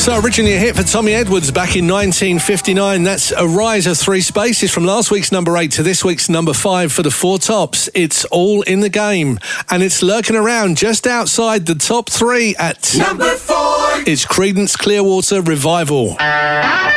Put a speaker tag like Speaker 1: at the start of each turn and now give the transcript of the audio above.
Speaker 1: So originally a hit for Tommy Edwards back in 1959. That's a rise of 3 spaces from last week's number 8 to this week's number 5 for the Four Tops. It's All in the Game, and it's lurking around just outside the top 3 at
Speaker 2: number 4.
Speaker 1: It's Creedence Clearwater Revival.